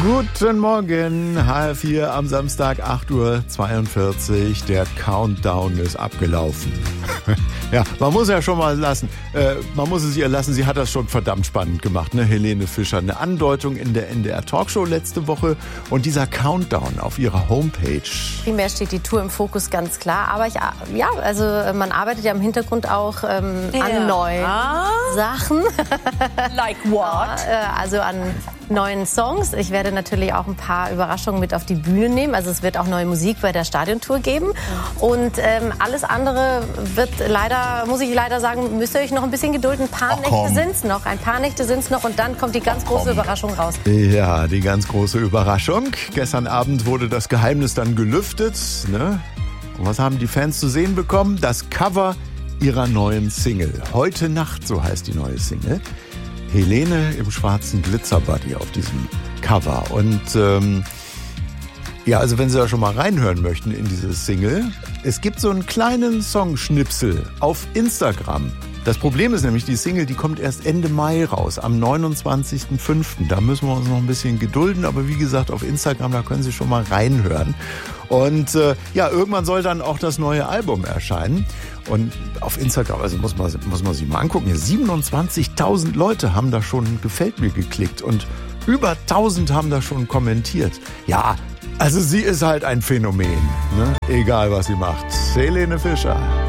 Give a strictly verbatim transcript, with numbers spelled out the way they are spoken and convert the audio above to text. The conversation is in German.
Guten Morgen, H R vier am Samstag, acht Uhr zweiundvierzig. Der Countdown ist abgelaufen. Ja, man muss ja schon mal lassen, äh, man muss es ihr lassen, sie hat das schon verdammt spannend gemacht, ne? Helene Fischer, eine Andeutung in der N D R Talkshow letzte Woche und dieser Countdown auf ihrer Homepage. Primär steht die Tour im Fokus, ganz klar, aber ich, ja, also man arbeitet ja im Hintergrund auch ähm, ja. an neuen Sachen. Like what? Also an neuen Songs. Ich werde natürlich auch ein paar Überraschungen mit auf die Bühne nehmen. Also es wird auch neue Musik bei der Stadiontour geben. Und ähm, alles andere wird leider, muss ich leider sagen, müsst ihr euch noch ein bisschen gedulden. Ein paar Ach, Nächte sind es noch. Ein paar Nächte sind es noch und dann kommt die ganz große komm. Überraschung raus. Ja, die ganz große Überraschung. Gestern Abend wurde das Geheimnis dann gelüftet. Ne? Und was haben die Fans zu sehen bekommen? Das Cover ihrer neuen Single. Heute Nacht, so heißt die neue Single. Helene im schwarzen Glitzerbody auf diesem Cover. Und ähm, ja, also wenn Sie da schon mal reinhören möchten in diese Single, es gibt so einen kleinen Songschnipsel auf Instagram. Das Problem ist nämlich, die Single, die kommt erst Ende Mai raus, am neunundzwanzigsten fünften Da müssen wir uns noch ein bisschen gedulden, aber wie gesagt, auf Instagram, da können Sie schon mal reinhören. Und äh, ja, irgendwann soll dann auch das neue Album erscheinen. Und auf Instagram, also muss man, muss man sich mal angucken, siebenundzwanzigtausend Leute haben da schon gefällt mir geklickt und über tausend haben da schon kommentiert. Ja, also sie ist halt ein Phänomen, ne? Egal was sie macht. Helene Fischer.